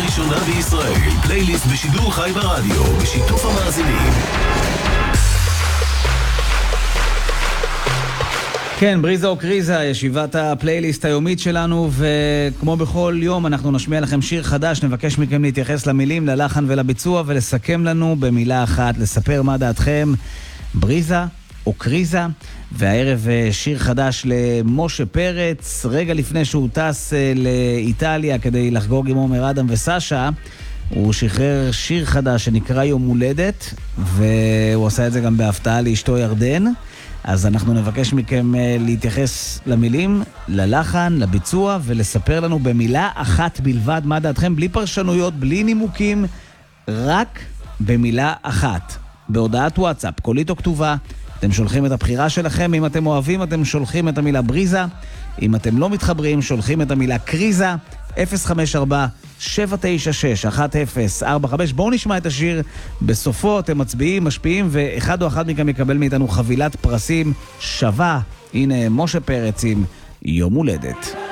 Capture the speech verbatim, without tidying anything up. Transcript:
הראשונה בישראל, פלייליסט בשידור חי ברדיו, בשיתוף המאזינים. כן, בריזה או קריזה, ישיבת הפלייליסט היומית שלנו, וכמו בכל יום אנחנו נשמיע לכם שיר חדש, נבקש מכם להתייחס למילים, ללחן ולביצוע, ולסכם לנו במילה אחת, לספר מה דעתכם, בריזה או קריזה. והערב שיר חדש למשה פרץ, רגע לפני שהוא טס לאיטליה כדי לחגוג עם עומר אדם וסשה, הוא שחרר שיר חדש שנקרא יום הולדת, והוא עשה את זה גם בהפתעה לאשתו ירדן. אז אנחנו נבקש מכם להתייחס למילים, ללחן, לביצוע, ולספר לנו במילה אחת בלבד מה דעתכם, בלי פרשנויות, בלי נימוקים, רק במילה אחת. בהודעת וואטסאפ, קולית או כתובה, אתם שולחים את הבחירה שלכם. אם אתם אוהבים, אתם שולחים את המילה בריזה. אם אתם לא מתחברים, שולחים את המילה קריזה. אפס חמש ארבע שבע תשע שש אחת אפס ארבע חמש. בואו נשמע את השיר. בסופו אתם מצביעים, משפיעים, ואחד או אחת מכם יקבל מאיתנו חבילת פרסים שווה. הנה משה פרץ עם יום הולדת.